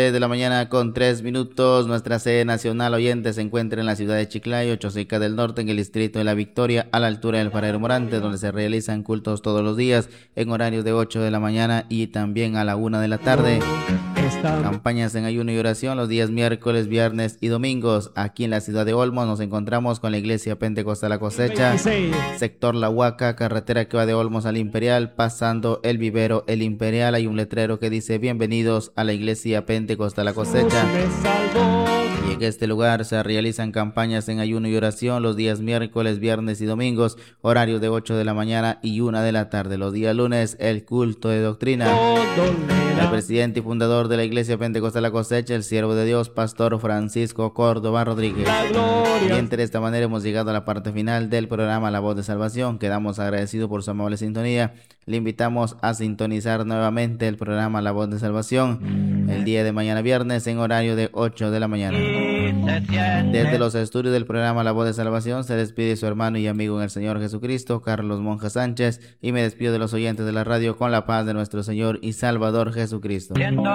De la mañana con 3 minutos, nuestra sede nacional oyente se encuentra en la ciudad de Chiclayo, Chosica del Norte, en el distrito de La Victoria, a la altura del Farero Morante, donde se realizan cultos todos los días en horarios de 8 de la mañana y también a la 1 de la tarde. Campañas en ayuno y oración los días miércoles, viernes y domingos. Aquí en la ciudad de Olmos nos encontramos con la Iglesia Pentecostal La Cosecha, sector La Huaca, carretera que va de Olmos al Imperial, pasando el vivero El Imperial. Hay un letrero que dice: bienvenidos a la Iglesia Pentecostal La Cosecha. Y en este lugar se realizan campañas en ayuno y oración los días miércoles, viernes y domingos, horarios de 8 de la mañana y 1 de la tarde. Los días lunes, el culto de doctrina. El presidente y fundador de la Iglesia Pentecostal La Cosecha, el siervo de Dios, Pastor Francisco Córdoba Rodríguez. Bien, de esta manera hemos llegado a la parte final del programa La Voz de Salvación. Quedamos agradecidos por su amable sintonía. Le invitamos a sintonizar nuevamente el programa La Voz de Salvación el día de mañana viernes en horario de 8 de la mañana. Desde los estudios del programa La Voz de Salvación se despide su hermano y amigo en el Señor Jesucristo, Carlos Monja Sánchez, y me despido de los oyentes de la radio con la paz de nuestro Señor y Salvador Jesucristo.